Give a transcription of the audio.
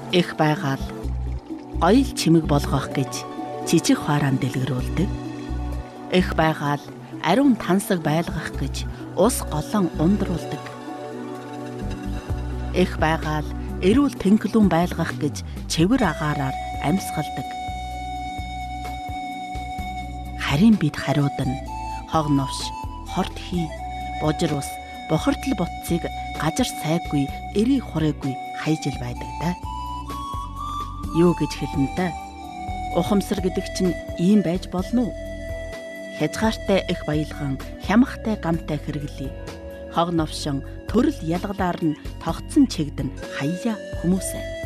Их байгаал гоёл чимэг болгох гэж жижиг хуаран дэлгэрүүлдэг. Их байгаал ариун тансаг байлгах гэж ус голон ундруулдаг. Их байгаал эрүүл тэнхлүүн байлгах гэж чевэр агаараар амьсгалдаг. Харин бид хариуд нь хог новш, хорт хий, божир ус, бохирдол ботцыг гажар сайгүй, эрий хураагүй хайжил байдаг да. Юу гэж хэлнэ? Ухамсар гэдэг чинь ийм байж болно уу? Хязгаартай их баялган, хямхтай гамтай хэрэглэе. Хог новшин төрөл ялгалаар нь тогтсон чигдэн хаяа хүмүүсээ.